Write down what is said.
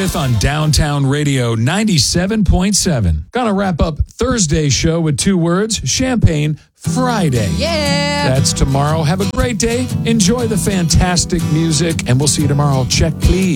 Smith on Downtown Radio 97.7. Gonna wrap up Thursday's show with 2 words, Champagne Friday. Yeah. That's tomorrow. Have a great day. Enjoy the fantastic music, and we'll see you tomorrow. Check, please.